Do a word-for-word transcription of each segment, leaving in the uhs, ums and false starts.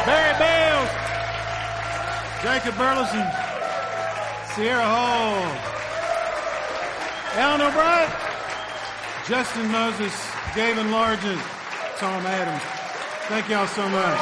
Barry Bales, Jacob Burleson, Sierra Hall, Alan O'Brien, Justin Moses, Gavin Largent, Tom Adams. Thank y'all so much.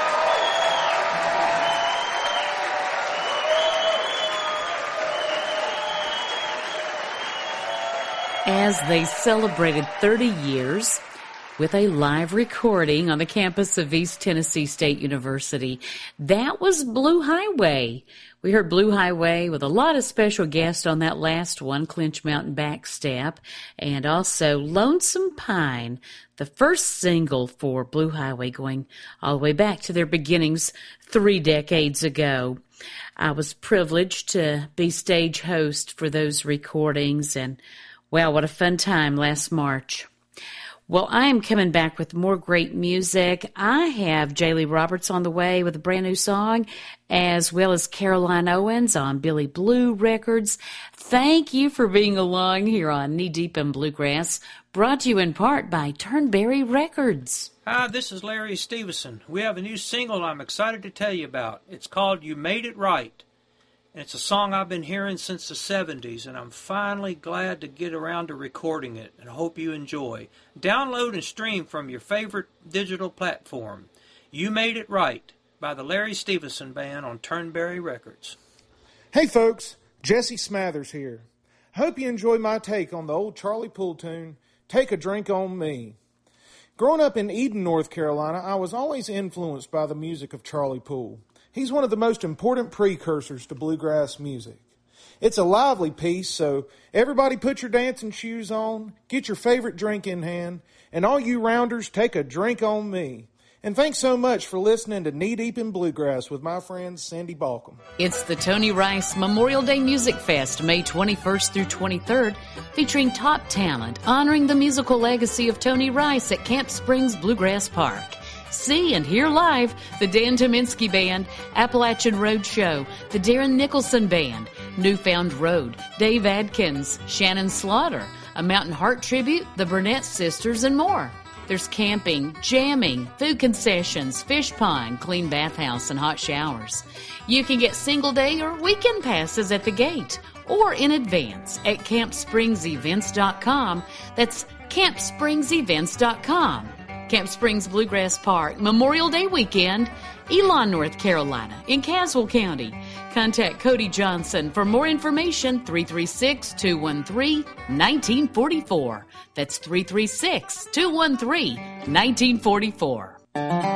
As they celebrated thirty years with a live recording on the campus of East Tennessee State University, that was Blue Highway. We heard Blue Highway with a lot of special guests on that last one, Clinch Mountain Backstep, and also Lonesome Pine, the first single for Blue Highway, going all the way back to their beginnings three decades ago. I was privileged to be stage host for those recordings, and wow, what a fun time last March. Well, I am coming back with more great music. I have Jaylee Roberts on the way with a brand new song, as well as Caroline Owens on Billy Blue Records. Thank you for being along here on Knee Deep in Bluegrass, brought to you in part by Turnberry Records. Hi, this is Larry Stevenson. We have a new single I'm excited to tell you about. It's called You Made It Right. And it's a song I've been hearing since the seventies, and I'm finally glad to get around to recording it, and hope you enjoy. Download and stream from your favorite digital platform. You Made It Right by the Larry Stevenson Band on Turnberry Records. Hey folks, Jesse Smathers here. Hope you enjoy my take on the old Charlie Poole tune, Take a Drink on Me. Growing up in Eden, North Carolina, I was always influenced by the music of Charlie Poole. He's one of the most important precursors to bluegrass music. It's a lively piece, so everybody put your dancing shoes on, get your favorite drink in hand, and all you rounders, take a drink on me. And thanks so much for listening to Knee Deep in Bluegrass with my friend Sandy Balcom. It's the Tony Rice Memorial Day Music Fest, May twenty-first through twenty-third, featuring top talent, honoring the musical legacy of Tony Rice at Camp Springs Bluegrass Park. See and hear live the Dan Tominski Band, Appalachian Road Show, the Darren Nicholson Band, Newfound Road, Dave Adkins, Shannon Slaughter, a Mountain Heart tribute, the Burnett Sisters, and more. There's camping, jamming, food concessions, fish pond, clean bathhouse, and hot showers. You can get single day or weekend passes at the gate or in advance at camp springs events dot com. That's camp springs events dot com. Camp Springs Bluegrass Park, Memorial Day weekend, Elon, North Carolina, in Caswell County. Contact Cody Johnson for more information, three three six, two one three, one nine four four. That's three three six, two one three, one nine four four.